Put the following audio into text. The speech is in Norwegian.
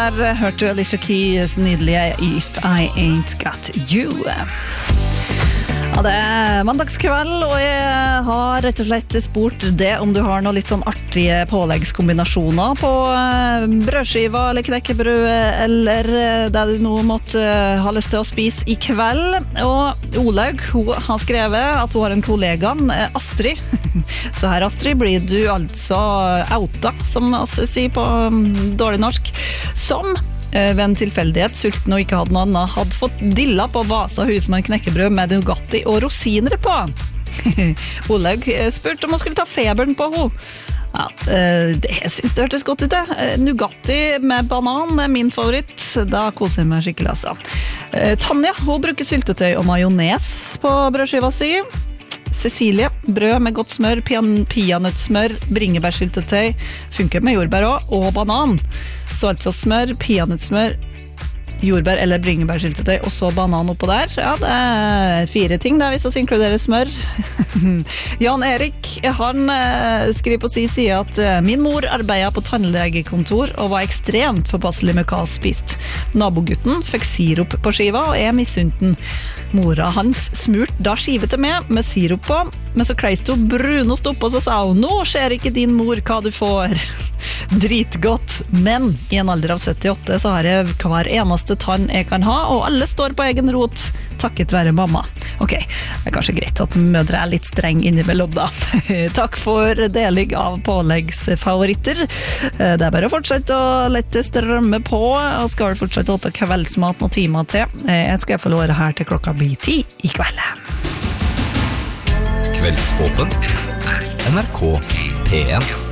der hørte du Alicia Keys nydelige If I Ain't Got You. Ja, det mandagskveld, og jeg har rett og slett spurt det om du har noen litt sånn artige påleggskombinasjoner på brødskiva eller knekkebrød, eller det du nå måtte ha lyst til å spise i kveld. Og Olaug, hun har skrevet at hun har en kollega, Astrid. Så her, Astrid, blir du altså outa, som vi sier på dårlig norsk, som ved en tilfeldighet, sulten og ikke hadde noe annet, hadde fått dilla på Vasa hus med en knekkebrød med Nugatti og rosiner på. Olaug spurte om hun skulle ta feberen på henne. Ja, jeg synes det hørtes godt ut det. Nugatti med banan er min favoritt. Da koser jeg meg skikkelig, altså. Tanja, hun bruker syltetøy og majones på brødskiva si. Cecilie, brød med godt smør, peanøttsmør, bringebærsyltetøy, funker med jordbær også, og banan. Så altså smør, peanøttsmør, jordbær eller bringebærsyltetøy, og så banan oppå der. Ja, det er 4 ting der, hvis vi inkluderer smør. Jan Erik, han skriver på sin side at min mor arbeidet på tannlegekontor og var ekstremt påpasselig med hva hun spiste. Nabogutten fikk sirup på skiva, og jeg misunte den. Mora hans smurt da skive til meg med sirup på, men så kleiste hun brunost opp, og så sa hun, nå ser ikke din mor hva du får. Dritgodt, men i en alder av 78 så har jeg hver eneste tann jeg kan ha, og alle står på egen rot, takket være mamma. Ok, det er kanskje greit at mødre er litt streng innimellom da. Takk for deling av påleggsfavoritter. Det er bare å fortsette å lette strømme på, og skal vel fortsette å ta kveldsmat noen timer til. Jeg skal få låre her til klokka blir 10 i kveld. Kveldsåpent NRK P1